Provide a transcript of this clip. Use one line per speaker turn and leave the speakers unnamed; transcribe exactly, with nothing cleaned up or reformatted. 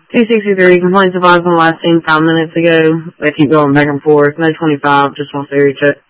two sixty-three, complaints advised on last seen five minutes ago. They keep going back and forth. No twenty-five, just wants to area check.